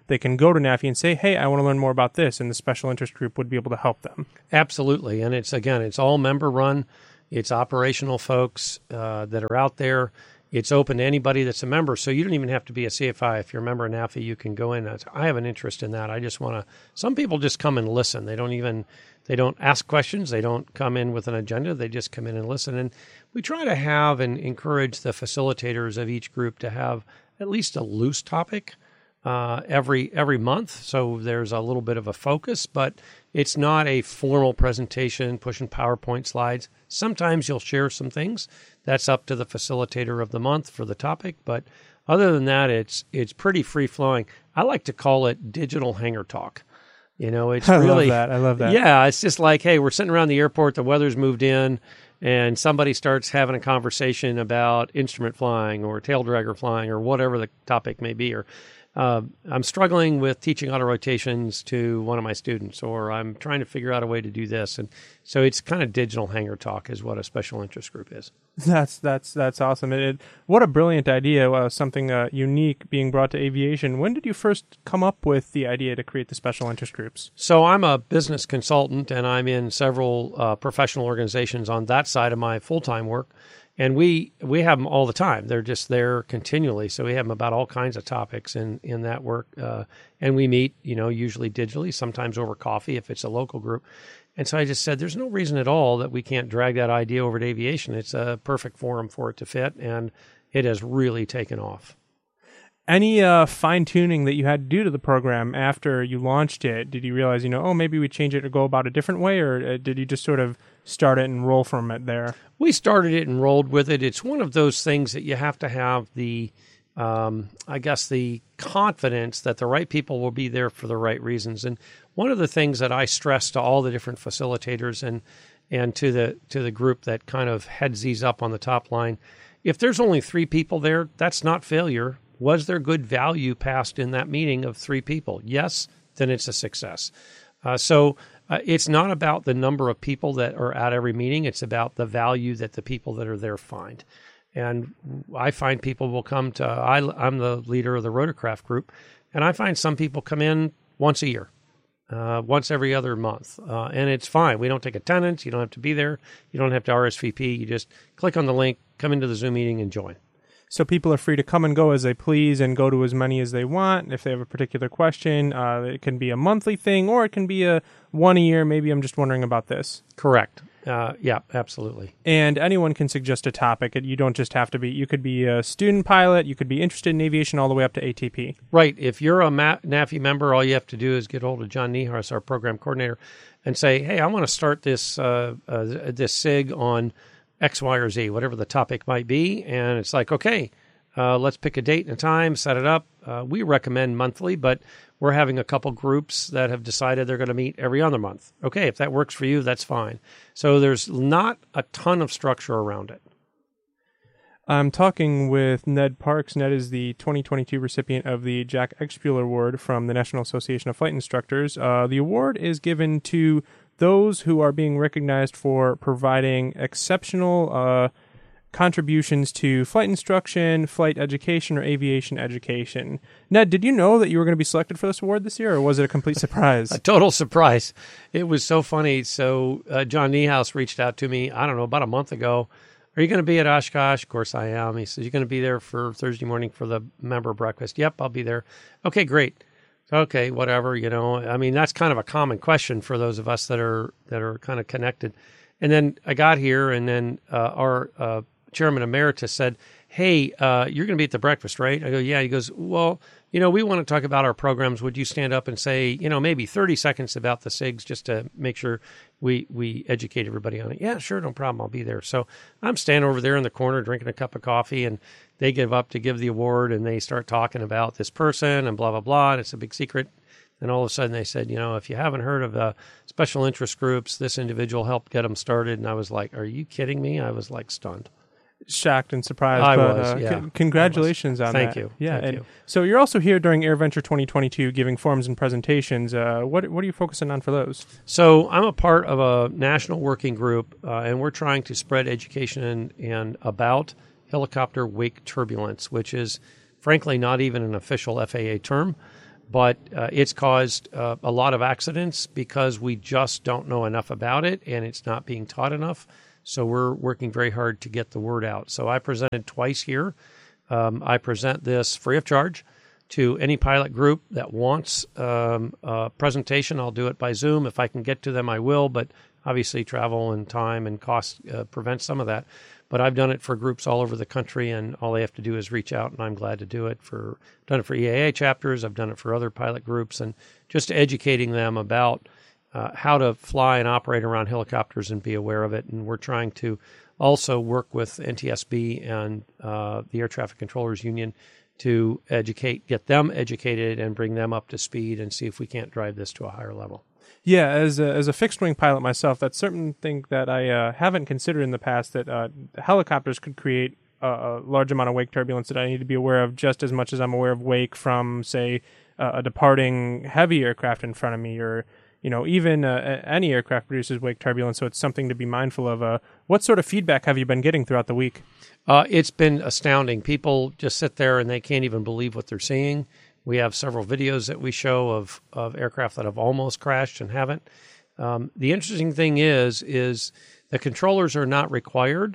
they can go to NAFI and say, hey, I want to learn more about this, and the special interest group would be able to help them. Absolutely. And it's all member run. It's operational folks that are out there. It's open to anybody that's a member. So you don't even have to be a CFI. If you're a member of NAFI, you can go in. I have an interest in that. I just want to, some people just come and listen. They don't ask questions. They don't come in with an agenda. They just come in and listen. And we try to have and encourage the facilitators of each group to have at least a loose topic every month. So there's a little bit of a focus, but it's not a formal presentation pushing PowerPoint slides. Sometimes you'll share some things. That's up to the facilitator of the month for the topic. But other than that, it's pretty free flowing. I like to call it digital hangar talk. It's really, I love that. Yeah, it's just like, hey, we're sitting around the airport, the weather's moved in, and somebody starts having a conversation about instrument flying or tail dragger flying or whatever the topic may be. Or I'm struggling with teaching auto rotations to one of my students, or I'm trying to figure out a way to do this. And so it's kind of digital hangar talk is what a special interest group is. That's awesome. What a brilliant idea, something unique being brought to aviation. When did you first come up with the idea to create the special interest groups? So I'm a business consultant, and I'm in several professional organizations on that side of my full-time work. And we have them all the time. They're just there continually. So we have them about all kinds of topics in that work. And we meet, usually digitally, sometimes over coffee if it's a local group. And so I just said, there's no reason at all that we can't drag that idea over to aviation. It's a perfect forum for it to fit, and it has really taken off. Any fine-tuning that you had to do to the program after you launched it? Did you realize, maybe we change it or go about a different way, or did you just sort of start it and roll from it there? We started it and rolled with it. It's one of those things that you have to have the confidence that the right people will be there for the right reasons. And one of the things that I stress to all the different facilitators and to the group that kind of heads these up on the top line, if there's only 3 people there, that's not failure. Was there good value passed in that meeting of 3 people? Yes, then it's a success. So it's not about the number of people that are at every meeting. It's about the value that the people that are there find. And I find people will come to, I'm the leader of the Rotorcraft group, and I find some people come in once a year, once every other month. And it's fine. We don't take attendance. You don't have to be there. You don't have to RSVP. You just click on the link, come into the Zoom meeting, and join. So people are free to come and go as they please and go to as many as they want. If they have a particular question, it can be a monthly thing, or it can be a one a year. Maybe I'm just wondering about this. Correct. Yeah, absolutely. And anyone can suggest a topic. You don't just have to be, you could be a student pilot, you could be interested in aviation all the way up to ATP. Right. If you're a NAFI member, all you have to do is get hold of John Niehaus, our program coordinator, and say, hey, I want to start this SIG on X, Y, or Z, whatever the topic might be. And it's like, okay, let's pick a date and a time, set it up. We recommend monthly, but we're having a couple groups that have decided they're going to meet every other month. Okay, if that works for you, that's fine. So there's not a ton of structure around it. I'm talking with Ned Parks. Ned is the 2022 recipient of the Jack Expuler Award from the National Association of Flight Instructors. The award is given to those who are being recognized for providing exceptional contributions to flight instruction, flight education, or aviation education. Ned, did you know that you were going to be selected for this award this year, or was it a complete surprise? A total surprise. It was so funny. So John Niehaus reached out to me, I don't know, about a month ago. Are you going to be at Oshkosh? Of course I am. He says, you're going to be there for Thursday morning for the member breakfast. Yep, I'll be there. Okay, great. Okay, whatever, I mean, that's kind of a common question for those of us that are kind of connected. And then I got here, and then our chairman emeritus said, hey, you're going to be at the breakfast, right? I go, yeah. He goes, well, we want to talk about our programs. Would you stand up and say, maybe 30 seconds about the SIGs just to make sure we educate everybody on it? Yeah, sure, no problem. I'll be there. So I'm standing over there in the corner drinking a cup of coffee, and they give up to give the award, and they start talking about this person and blah, blah, blah, and it's a big secret. And all of a sudden they said, if you haven't heard of special interest groups, this individual helped get them started. And I was like, are you kidding me? I was like stunned. Shocked and surprised. Congratulations on that. Thank you. Yeah. Thank you. So you're also here during AirVenture 2022 giving forums and presentations. What are you focusing on for those? So I'm a part of a national working group, and we're trying to spread education and about helicopter wake turbulence, which is frankly not even an official FAA term. but it's caused a lot of accidents because we just don't know enough about it, and it's not being taught enough. So we're working very hard to get the word out. So I presented twice here. I present this free of charge to any pilot group that wants a presentation. I'll do it by Zoom. If I can get to them, I will, but obviously travel and time and cost prevent some of that. But I've done it for groups all over the country, and all they have to do is reach out, and I'm glad to do it. I've done it for EAA chapters. I've done it for other pilot groups, and just educating them about how to fly and operate around helicopters and be aware of it. And we're trying to also work with NTSB and the Air Traffic Controllers Union to get them educated and bring them up to speed and see if we can't drive this to a higher level. Yeah, as a fixed-wing pilot myself, that's something that I haven't considered in the past, that helicopters could create a large amount of wake turbulence that I need to be aware of just as much as I'm aware of wake from, say, a departing heavy aircraft in front of me, or even any aircraft produces wake turbulence, so it's something to be mindful of. What sort of feedback have you been getting throughout the week? It's been astounding. People just sit there and they can't even believe what they're seeing. We have several videos that we show of aircraft that have almost crashed and haven't. The interesting thing is the controllers are not required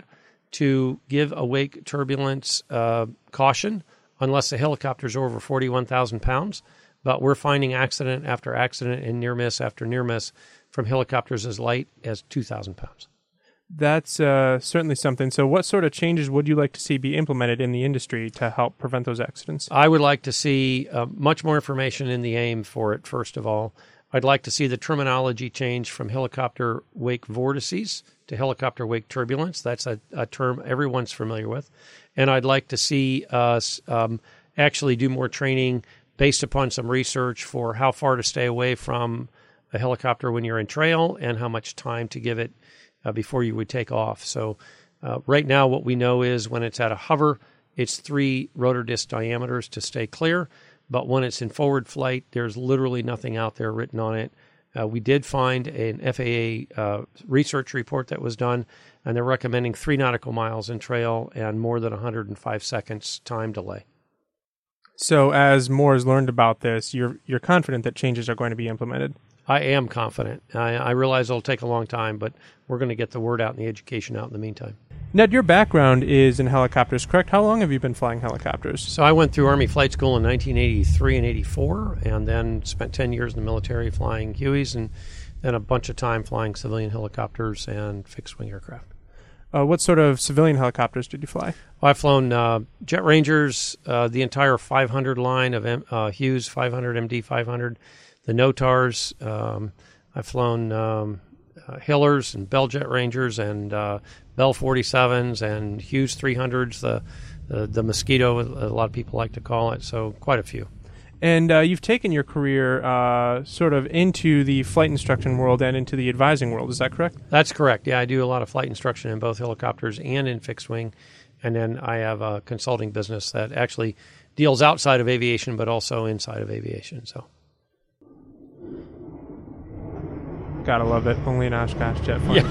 to give a wake turbulence caution unless the helicopters are over 41,000 pounds. But we're finding accident after accident and near miss after near miss from helicopters as light as 2,000 pounds. That's certainly something. So what sort of changes would you like to see be implemented in the industry to help prevent those accidents? I would like to see much more information in the AIM for it, first of all. I'd like to see the terminology change from helicopter wake vortices to helicopter wake turbulence. That's a term everyone's familiar with. And I'd like to see us actually do more training based upon some research for how far to stay away from a helicopter when you're in trail and how much time to give it before you would take off. So right now what we know is when it's at a hover, it's 3 rotor disc diameters to stay clear. But when it's in forward flight, there's literally nothing out there written on it. We did find an FAA research report that was done, and they're recommending 3 nautical miles in trail and more than 105 seconds time delay. So as more is learned about this, you're confident that changes are going to be implemented? I am confident. I realize it'll take a long time, but we're going to get the word out and the education out in the meantime. Ned, your background is in helicopters, correct? How long have you been flying helicopters? So I went through Army Flight School in 1983 and 84, and then spent 10 years in the military flying Hueys, and then a bunch of time flying civilian helicopters and fixed-wing aircraft. What sort of civilian helicopters did you fly? Well, I've flown Jet Rangers, the entire 500 line of Hughes 500, MD 500, the NOTARs. I've flown Hillers and Bell Jet Rangers and Bell 47s and Hughes 300s, the Mosquito, a lot of people like to call it, so quite a few. And you've taken your career sort of into the flight instruction world and into the advising world, is that correct? That's correct. Yeah, I do a lot of flight instruction in both helicopters and in fixed wing. And then I have a consulting business that actually deals outside of aviation but also inside of aviation. So, gotta love it. Only an Oshkosh jet flying.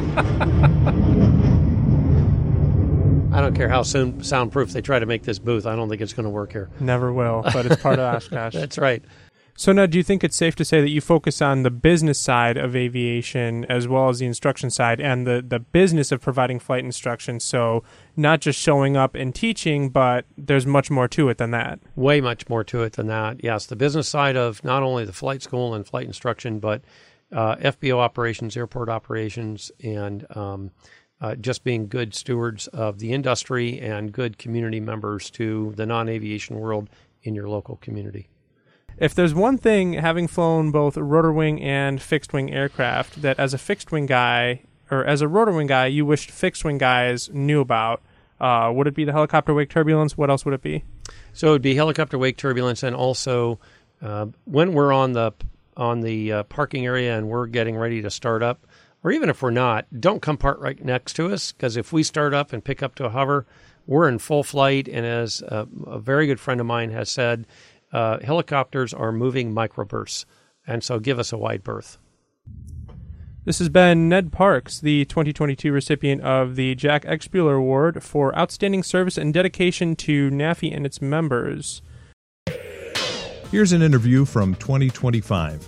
I don't care how soundproof they try to make this booth. I don't think it's going to work here. Never will, but it's part of Oshkosh. That's right. So now, do you think it's safe to say that you focus on the business side of aviation as well as the instruction side and the business of providing flight instruction? So not just showing up and teaching, but there's much more to it than that. Way much more to it than that. Yes, the business side of not only the flight school and flight instruction, but FBO operations, airport operations, and just being good stewards of the industry and good community members to the non-aviation world in your local community. If there's one thing, having flown both rotor wing and fixed wing aircraft, that as a fixed wing guy or as a rotor wing guy you wished fixed wing guys knew about, would it be the helicopter wake turbulence? What else would it be? So it would be helicopter wake turbulence, and also when we're on the parking area and we're getting ready to start up, or even if we're not, don't come park right next to us, because if we start up and pick up to a hover, we're in full flight, and as a very good friend of mine has said, helicopters are moving microbursts, and so give us a wide berth. This has been Ned Parks, the 2022 recipient of the Jack X. Buehler Award for outstanding service and dedication to NAFI and its members. Here's an interview from 2025.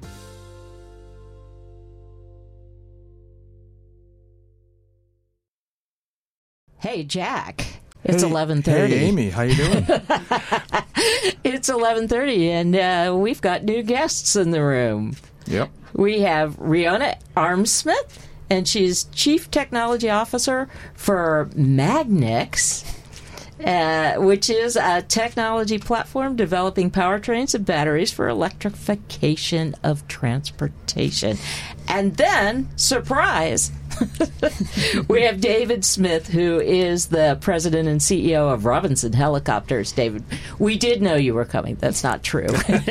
Hey, Jack. It's Hey, 11:30. Hey, Amy. How you doing? It's 11:30, and we've got new guests in the room. Yep. We have Riona Armsmith, and she's Chief Technology Officer for Magnex, which is a technology platform developing powertrains and batteries for electrification of transportation. And then, surprise, we have David Smith, who is the president and CEO of Robinson Helicopters. David, we did know you were coming. That's not true.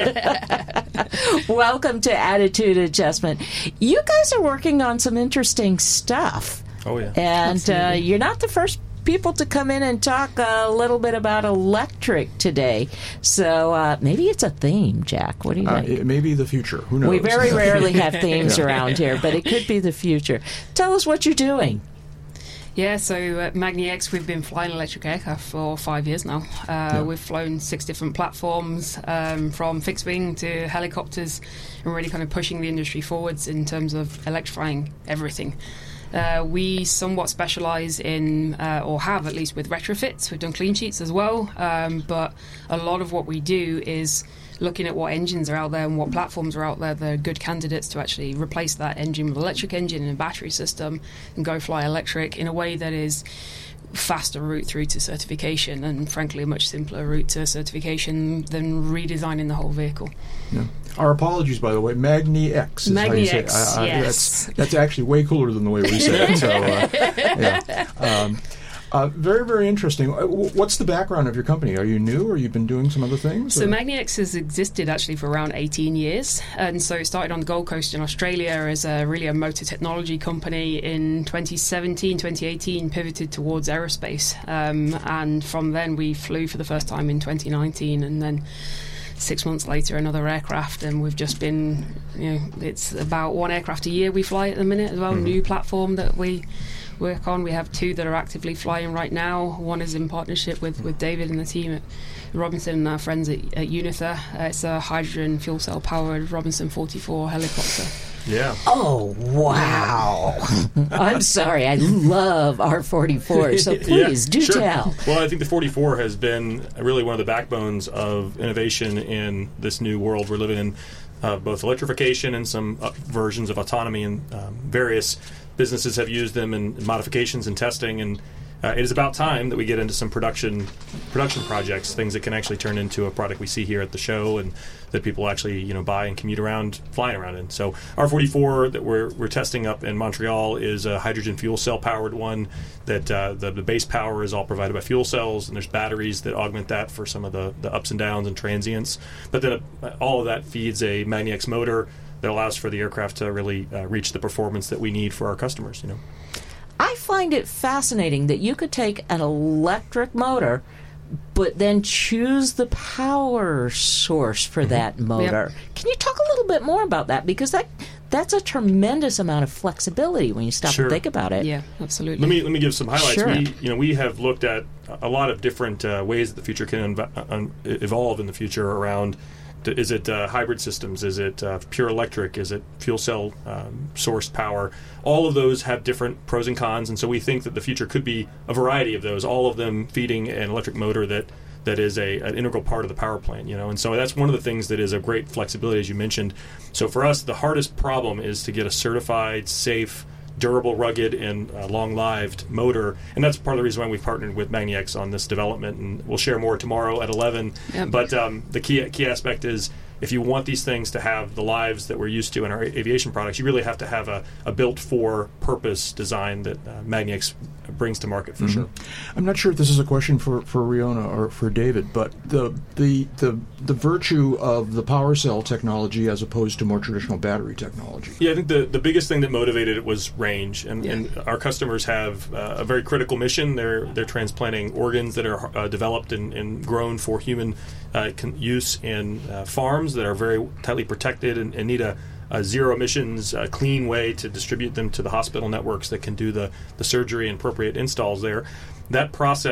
Welcome to Attitude Adjustment. You guys are working on some interesting stuff. Oh, yeah. And you're not the first people to come in and talk a little bit about electric today. So maybe it's a theme, Jack. What do you think? It may be the future. Who knows? We very rarely have themes around here, but it could be the future. Tell us what you're doing. Yeah, so at Magnex, we've been flying electric aircraft for 5 years now. We've flown 6 different platforms, from fixed wing to helicopters, and really kind of pushing the industry forwards in terms of electrifying everything. We somewhat specialise in, or have at least, with retrofits. We've done clean sheets as well, but a lot of what we do is looking at what engines are out there and what platforms are out there that are good candidates to actually replace that engine with an electric engine and a battery system and go fly electric in a way that is faster route through to certification, and frankly a much simpler route to certification than redesigning the whole vehicle. Yeah. Our apologies, by the way. Magnex is how you say it. Yes. That's actually way cooler than the way we say it. So, yeah. Very, very interesting. What's the background of your company? Are you new, or you've been doing some other things? So Magnex has existed actually for around 18 years, and so it started on the Gold Coast in Australia as a motor technology company. In 2017, 2018, pivoted towards aerospace, and from then we flew for the first time in 2019, and then 6 months later another aircraft, and we've just been, it's about 1 aircraft a year we fly at the minute as well. New platform that we work on. We have 2 that are actively flying right now. One is in partnership with David and the team at Robinson and our friends at Unither. It's a hydrogen fuel cell powered Robinson 44 helicopter. Yeah. Oh, wow. I'm sorry. I love R44, so please do tell. Well, I think the 44 has been really one of the backbones of innovation in this new world we're living in, both electrification and some versions of autonomy, and various businesses have used them in modifications and testing, and it is about time that we get into some production projects, things that can actually turn into a product we see here at the show and that people actually buy and commute around, flying around in. So R44 that we're testing up in Montreal is a hydrogen fuel cell powered one that the base power is all provided by fuel cells, and there's batteries that augment that for some of the ups and downs and transients. But then all of that feeds a Magnex motor that allows for the aircraft to really reach the performance that we need for our customers. I find it fascinating that you could take an electric motor but then choose the power source for that motor. Yep. Can you talk a little bit more about that? Because that's a tremendous amount of flexibility when you stop and think about it. Yeah, absolutely. Let me give some highlights. Sure. We have looked at a lot of different ways that the future can evolve in the future around. Is it hybrid systems? Is it pure electric? Is it fuel cell sourced power? All of those have different pros and cons, and so we think that the future could be a variety of those, all of them feeding an electric motor that is an integral part of the power plant. And so that's one of the things that is a great flexibility, as you mentioned. So for us, the hardest problem is to get a certified, safe, durable, rugged, and long-lived motor, and that's part of the reason why we've partnered with Magnex on this development, and we'll share more tomorrow at 11. Yep. But the key aspect is, if you want these things to have the lives that we're used to in our aviation products, you really have to have a built-for-purpose design that Magnex brings to market for sure. I'm not sure if this is a question for Riona or for David, but the virtue of the power cell technology as opposed to more traditional battery technology. Yeah, I think the biggest thing that motivated it was range, and our customers have a very critical mission. They're transplanting organs that are developed and grown for human use in farms that are very tightly protected and need a zero emissions, clean way to distribute them to the hospital networks that can do the surgery and appropriate installs there. That process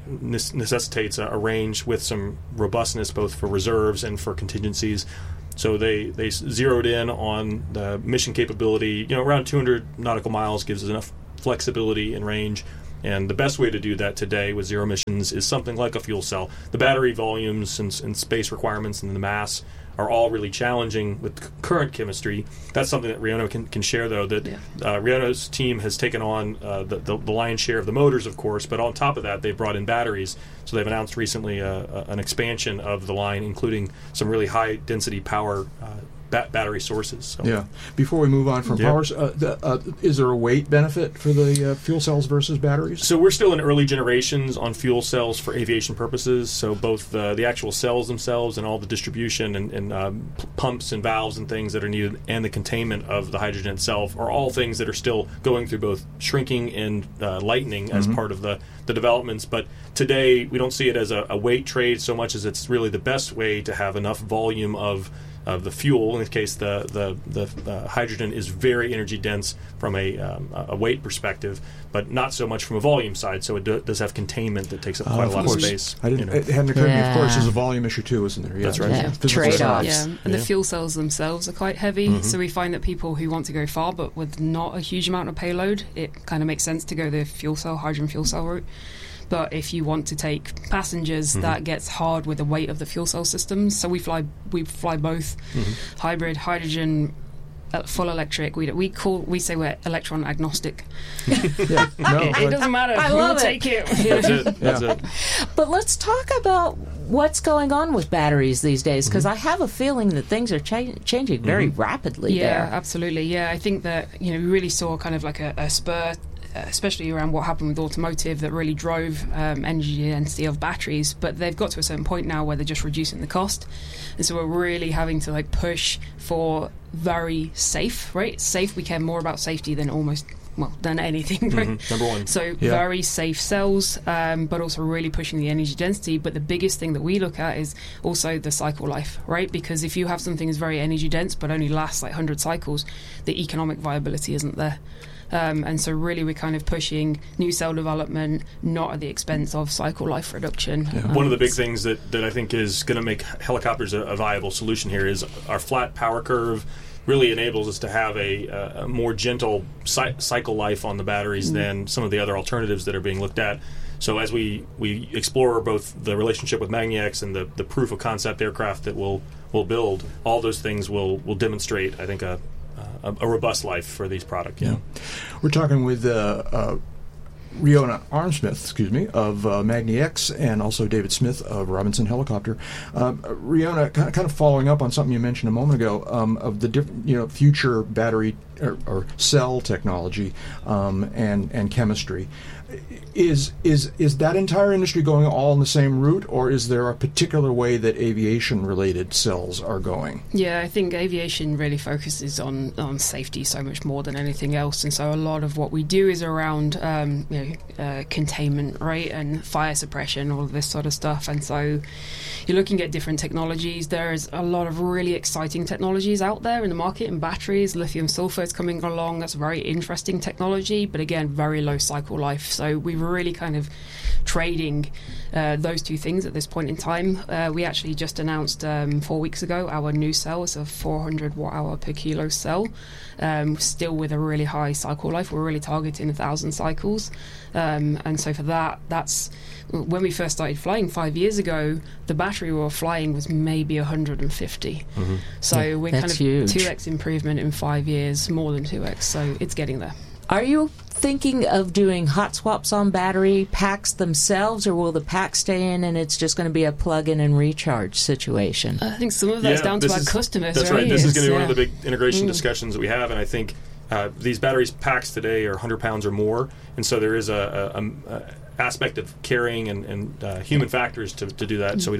necessitates a range with some robustness both for reserves and for contingencies. So they zeroed in on the mission capability. Around 200 nautical miles gives us enough flexibility in range. And the best way to do that today with zero emissions is something like a fuel cell. The battery volumes and space requirements and the mass are all really challenging with current chemistry. That's something that Riono can share, though, that Riono's team has taken on the lion's share of the motors, of course, but on top of that, they've brought in batteries. So they've announced recently an expansion of the line, including some really high-density power battery sources. So. Yeah. Before we move on from powers, is there a weight benefit for the fuel cells versus batteries? So we're still in early generations on fuel cells for aviation purposes. So both the actual cells themselves and all the distribution and pumps and valves and things that are needed and the containment of the hydrogen itself are all things that are still going through both shrinking and lightening as part of the developments. But today we don't see it as a weight trade so much as it's really the best way to have enough volume of the fuel. In this case, the hydrogen is very energy dense from a weight perspective, but not so much from a volume side. So it does have containment that takes up quite a lot of space. It hadn't occurred to me. Of course, there's a volume issue too, isn't there? That's right. Trade-offs. Yeah, and the fuel cells themselves are quite heavy. So we find that people who want to go far, but with not a huge amount of payload, it kind of makes sense to go the hydrogen fuel cell route. But if you want to take passengers, that gets hard with the weight of the fuel cell systems. So we fly both hybrid, hydrogen, full electric. We say we're electron agnostic. It doesn't matter. I love we'll take it. That's it. But let's talk about what's going on with batteries these days, because I have a feeling that things are changing very rapidly. Yeah, absolutely. Yeah, I think that we really saw kind of like a spur, especially around what happened with automotive, that really drove energy density of batteries. But they've got to a certain point now where they're just reducing the cost, and so we're really having to push for very safe. Right, safe. We care more about safety than than anything. Right? Number one. So very safe cells, but also really pushing the energy density. But the biggest thing that we look at is also the cycle life, right? Because if you have something that's very energy dense but only lasts 100 cycles, the economic viability isn't there. And so really we're kind of pushing new cell development, not at the expense of cycle life reduction. One of the big things that I think is going to make helicopters a viable solution here is our flat power curve really enables us to have a more gentle cycle life on the batteries than some of the other alternatives that are being looked at. So as we explore both the relationship with Magni-X and the proof of concept aircraft that we'll build, all those things will demonstrate, I think, a robust life for these products. Yeah. We're talking with Riona Armsmith, of Magni-X, and also David Smith of Robinson Helicopter. Riona, kind of following up on something you mentioned a moment ago, of the different, future battery or cell technology and chemistry. Is that entire industry going all in the same route, or is there a particular way that aviation-related cells are going? Yeah, I think aviation really focuses on safety so much more than anything else, and so a lot of what we do is around containment, right, and fire suppression, all of this sort of stuff. And so you're looking at different technologies. There's a lot of really exciting technologies out there in the market in batteries. Lithium sulfur is coming along. That's a very interesting technology, but again, very low cycle life. So we're really kind of trading those two things at this point in time. We actually just announced 4 weeks ago our new cell. It's a 400 watt-hour per kilo cell, still with a really high cycle life. We're really targeting 1,000 cycles. And so for that's when we first started flying 5 years ago, the battery we were flying was maybe 150. So we're kind of huge. 2x improvement in 5 years, more than 2x. So it's getting there. Are you thinking of doing hot swaps on battery packs themselves, or will the pack stay in and it's just going to be a plug-in and recharge situation? I think some of that's down to our customers. That's right. This is going to be one of the big integration discussions that we have, and I think these batteries packs today are 100 pounds or more, and so there is a aspect of carrying and human factors to do that. So we don't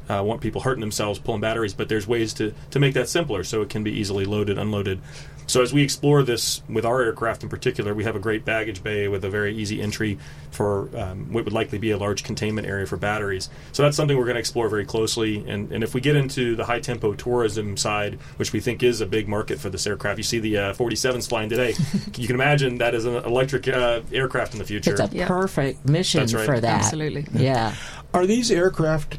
want people hurting themselves pulling batteries, but there's ways to make that simpler so it can be easily loaded, unloaded. So as we explore this with our aircraft in particular, we have a great baggage bay with a very easy entry for what would likely be a large containment area for batteries. So that's something we're going to explore very closely. And if we get into the high-tempo tourism side, which we think is a big market for this aircraft, you see the 47s flying today. You can imagine that is an electric aircraft in the future. It's a perfect mission for that. Absolutely. Yeah. Are these aircraft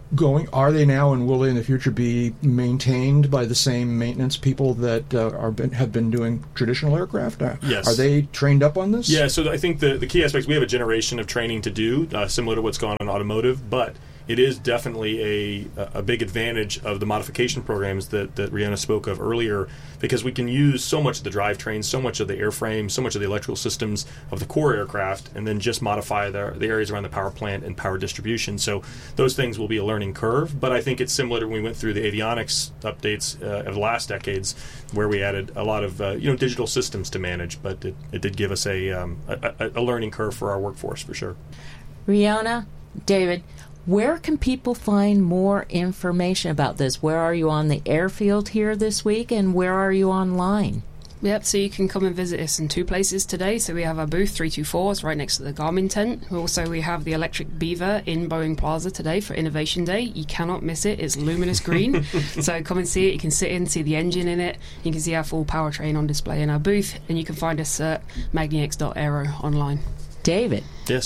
are they now and will they in the future be maintained by the same maintenance people that have been doing traditional aircraft? Yes. Are they trained up on this? Yeah, so I think the key aspects, we have a generation of training to do, similar to what's gone on in automotive, but it is definitely a big advantage of the modification programs that Riona spoke of earlier, because we can use so much of the drivetrain, so much of the airframe, so much of the electrical systems of the core aircraft, and then just modify the areas around the power plant and power distribution. So those things will be a learning curve, but I think it's similar to when we went through the avionics updates of the last decades, where we added a lot of digital systems to manage, but it did give us a learning curve for our workforce, for sure. Riona, David, where can people find more information about this? Where are you on the airfield here this week, and where are you online? Yep, so you can come and visit us in two places today. So we have our booth 324, it's right next to the Garmin tent. Also, we have the Electric Beaver in Boeing Plaza today for Innovation Day. You cannot miss it. It's luminous green. So come and see it. You can sit in, see the engine in it. You can see our full powertrain on display in our booth. And you can find us at magniex.aero online. David. Yes,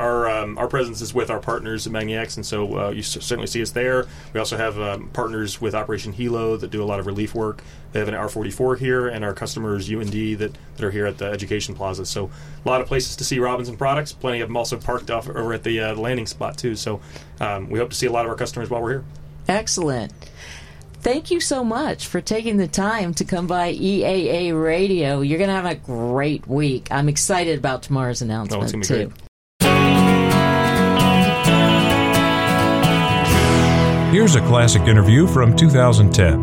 our presence is with our partners at MagniX, and so you certainly see us there. We also have partners with Operation Hilo that do a lot of relief work. They have an R44 here, and our customers, UND, that are here at the Education Plaza. So a lot of places to see Robinson products. Plenty of them also parked off over at the landing spot, too. So we hope to see a lot of our customers while we're here. Excellent. Thank you so much for taking the time to come by EAA Radio. You're going to have a great week. I'm excited about tomorrow's announcement, it's gonna be too. Great. Here's a classic interview from 2010.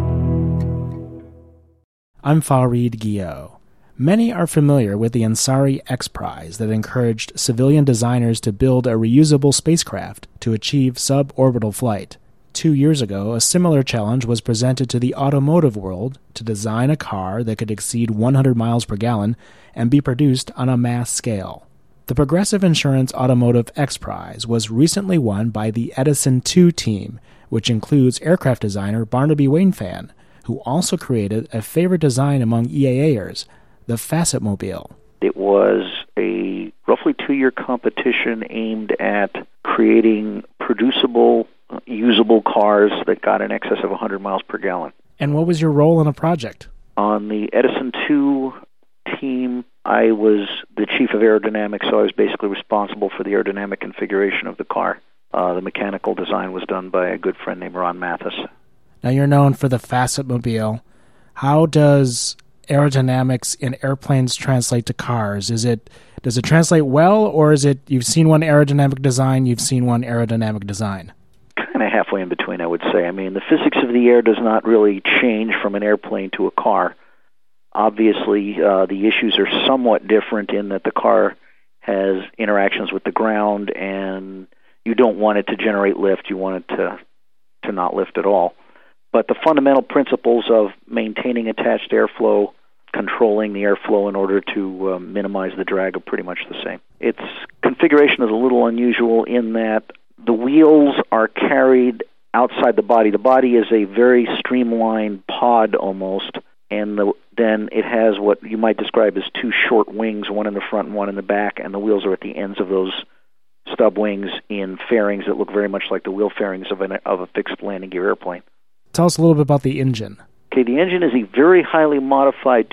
I'm Farid Guillot. Many are familiar with the Ansari X Prize that encouraged civilian designers to build a reusable spacecraft to achieve suborbital flight. 2 years ago, a similar challenge was presented to the automotive world to design a car that could exceed 100 miles per gallon and be produced on a mass scale. The Progressive Insurance Automotive X Prize was recently won by the Edison 2 team, which includes aircraft designer Barnaby Wainfan, who also created a favorite design among EAAers, the Facetmobile. It was a roughly 2-year competition aimed at creating producible, usable cars that got in excess of 100 miles per gallon. And what was your role in the project? On the Edison 2 team, I was the chief of aerodynamics, so I was basically responsible for the aerodynamic configuration of the car. The mechanical design was done by a good friend named Ron Mathis. Now, you're known for the Facetmobile. How does aerodynamics in airplanes translate to cars? Does it translate well, or is it you've seen one aerodynamic design, you've seen one aerodynamic design? Kind of halfway in between, I would say. I mean, the physics of the air does not really change from an airplane to a car. Obviously, the issues are somewhat different in that the car has interactions with the ground, and you don't want it to generate lift. You want it to not lift at all. But the fundamental principles of maintaining attached airflow, controlling the airflow in order to minimize the drag are pretty much the same. Its configuration is a little unusual in that the wheels are carried outside the body. The body is a very streamlined pod almost, and then it has what you might describe as two short wings, one in the front and one in the back, and the wheels are at the ends of those stub wings in fairings that look very much like the wheel fairings of a fixed landing gear airplane. Tell us a little bit about the engine. Okay, the engine is a very highly modified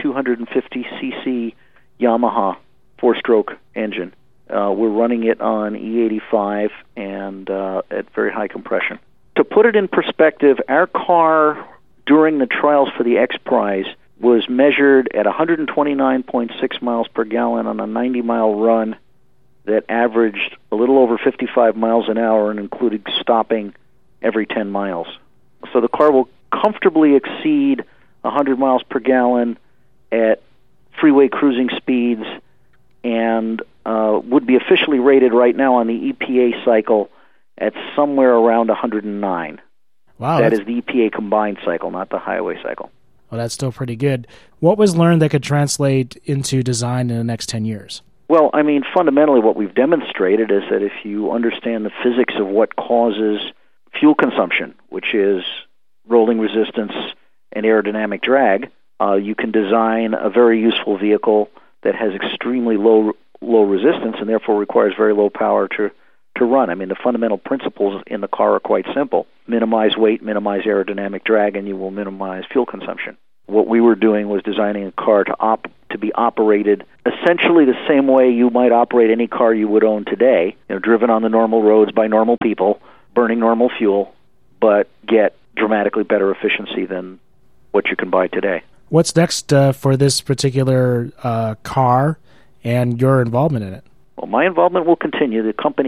250cc Yamaha four-stroke engine. We're running it on E85 and at very high compression. To put it in perspective, our car during the trials for the X Prize was measured at 129.6 miles per gallon on a 90-mile run that averaged a little over 55 miles an hour and included stopping every 10 miles. So the car will comfortably exceed 100 miles per gallon at freeway cruising speeds and would be officially rated right now on the EPA cycle at somewhere around 109. Wow, that is the EPA combined cycle, not the highway cycle. Well, that's still pretty good. What was learned that could translate into design in the next 10 years? Well, I mean, fundamentally what we've demonstrated is that if you understand the physics of what causes fuel consumption, which is rolling resistance and aerodynamic drag, you can design a very useful vehicle that has extremely low resistance and therefore requires very low power to run. I mean, the fundamental principles in the car are quite simple. Minimize weight, minimize aerodynamic drag, and you will minimize fuel consumption. What we were doing was designing a car to be operated essentially the same way you might operate any car you would own today, driven on the normal roads by normal people, burning normal fuel, but get dramatically better efficiency than what you can buy today. What's next for this particular car and your involvement in it? Well, my involvement will continue. The company